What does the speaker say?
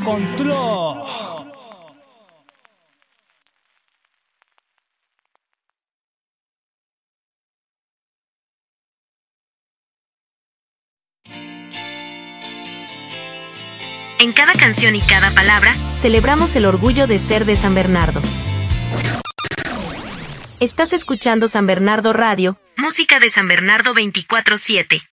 control. En cada canción y cada palabra, celebramos el orgullo de ser de San Bernardo. Estás escuchando San Bernardo Radio, música de San Bernardo 24/7.